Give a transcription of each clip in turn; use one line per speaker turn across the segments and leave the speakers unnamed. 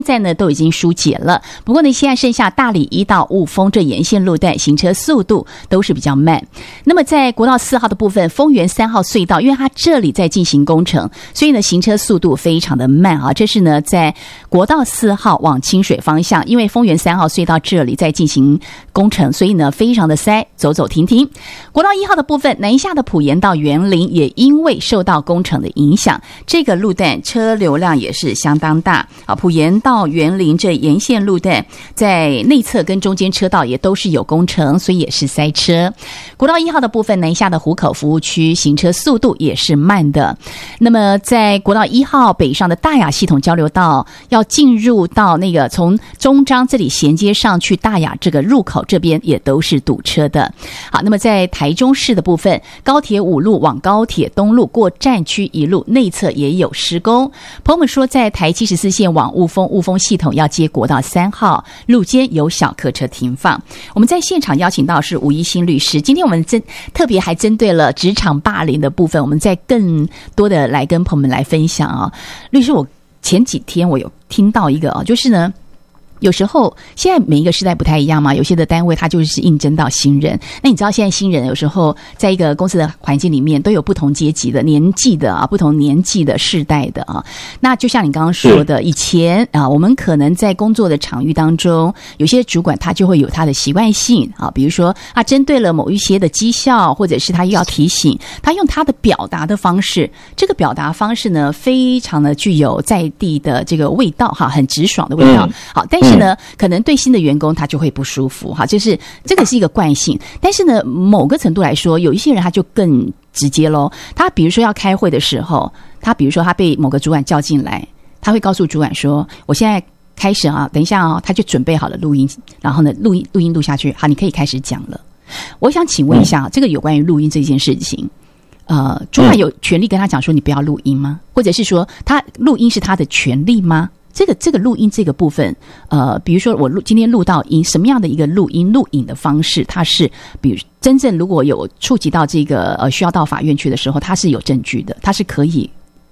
在呢都已经疏解了，不过呢现在剩下大里一到雾峰这沿线路段行车速度都是比较慢。那么在国道4号的部分，丰原3号隧道，因为它这里在进行工程，所以呢行车速度非常的慢啊。这是呢在国道4号往清水方向，因为丰原3号隧道这里在进行工程，所以呢非常的塞，走走停停。国道1号的部分，南下的埔盐到园林也因为受到工程的影响，这个路段车流量也是相当大啊。埔盐到园林这沿线路段，在内侧跟中间车道也都是有工程，所以也是塞车。国道1号的部分，南下的湖口服务区行车速度也是慢的。那么在国道1号北上的大雅系统交流道，要进入到那个从中彰这里衔接上去大雅这个入口这边也都是堵车的。好，那么在台中市的部分，高铁5路往高铁东路过站区一路内侧也有施工。朋友们说，在台74线往雾峰系统要接国道3号路肩有小客车停放。我们在现场邀请到是吴一新律师，今天我们特别还针对了职场霸凌的部分，我们再更多的来跟朋友们来分享啊。律师，我前几天我有听到一个就是呢，有时候现在每一个时代不太一样嘛，有些的单位它就是应征到新人，那你知道现在新人有时候在一个公司的环境里面都有不同阶级的年纪的啊，不同年纪的世代的啊。那就像你刚刚说的，以前啊，我们可能在工作的场域当中，有些主管他就会有他的习惯性啊，比如说他针对了某一些的绩效，或者是他又要提醒，他用他的表达的方式，这个表达方式呢，非常的具有在地的这个味道哈，很直爽的味道。好，但是呢，可能对新的员工他就会不舒服哈，就是这个是一个惯性。但是呢，某个程度来说，有一些人他就更直接咯。他比如说要开会的时候，他比如说他被某个主管叫进来，他会告诉主管说：“我现在开始啊，等一下啊。”他就准备好了录音，然后呢，录音录下去，好，你可以开始讲了。我想请问一下，这个有关于录音这件事情，主管有权利跟他讲说你不要录音吗？或者是说他录音是他的权利吗？这个录音这个部分，比如说我今天录到音，什么样的一个录音录影的方式，它是比如真正如果有触及到这个需要到法院去的时候，它是有证据的，它是可以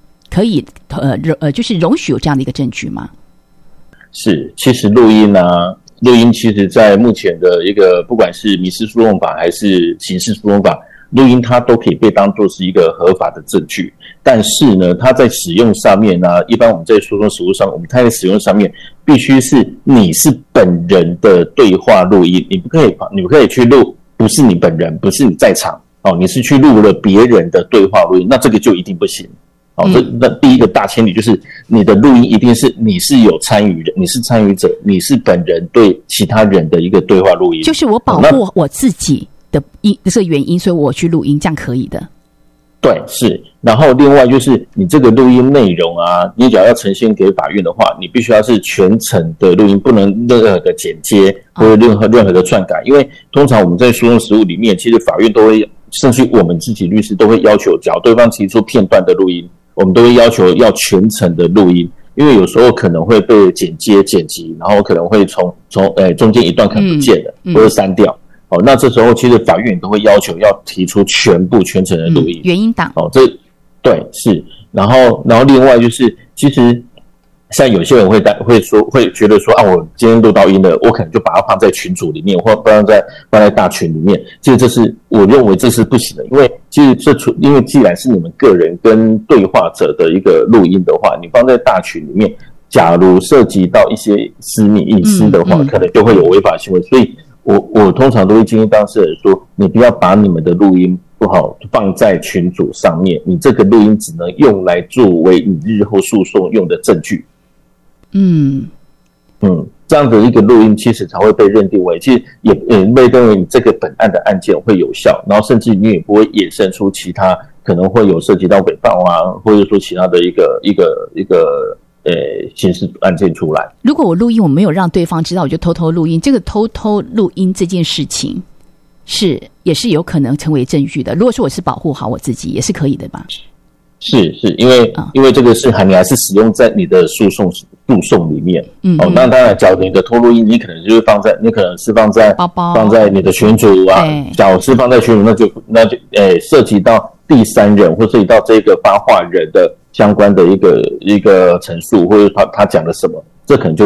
就是容许有这样的一个证据吗？
是，其实录音其实在目前的一个不管是民事诉讼法还是刑事诉讼法，录音它都可以被当作是一个合法的证据。但是呢，它在使用上面呢，一般我们在诉讼实务上，我们它在使用上面必须是你是本人的对话录音，你不可以去录不是你本人，不是你在场哦，你是去录了别人的对话录音，那这个就一定不行。那第一个大前提就是你的录音一定是你是有参与人，你是参与者，你是本人对其他人的一个对话录音，
就是我保护我自己的这个原因，所以我去录音，这样可以的。
对，是。然后另外就是你这个录音内容啊，你只要呈现给法院的话，你必须要是全程的录音，不能任何的剪接或者任何的篡改，因为通常我们在诉讼实务里面，其实法院都会，甚至我们自己律师都会要求，只要对方提出片段的录音，我们都会要求要全程的录音，因为有时候可能会被剪接剪辑，然后可能会从中间一段可能不见了，或者删掉。那这时候其实法院都会要求要提出全程的录音，
原音档。
对，是。然后另外就是，其实像有些人会觉得说啊，我今天录到音了，我可能就把它放在群组里面，或放在大群里面。其实我认为这是不行的，因为其实因为既然是你们个人跟对话者的一个录音的话，你放在大群里面，假如涉及到一些私密隐私的话，可能就会有违法行为。所以我通常都会建议当事人说，你不要把你们的录音不好放在群组上面，你这个录音只能用来作为你日后诉讼用的证据。这样的一个录音其实才会被认定为，其实也被认为你这个本案的案件会有效，然后甚至你也不会衍生出其他可能会有涉及到诽谤啊，或者说其他的一个刑事案件出来。
如果我录音我没有让对方知道，我就偷偷录音，这个偷偷录音这件事情也是有可能成为证据的。如果说我是保护好我自己，也是可以的吧？
是因为这个是你还是使用在你的诉讼里面。那当然，假如你的偷录音，你可能就是放在
包包，
放在你的群组啊。假如是放在群组，那就涉及到第三人或涉及到这个发话人的相关的一个陈述，或者他讲了什么，这可能就